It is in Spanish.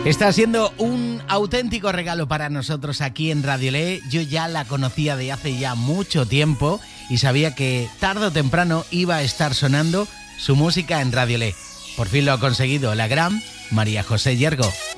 Está siendo un auténtico regalo para nosotros aquí en Radio Le. Yo ya la conocía de hace ya mucho tiempo y sabía que tarde o temprano iba a estar sonando su música en Radio Le. Por fin lo ha conseguido la gran María José Yergo.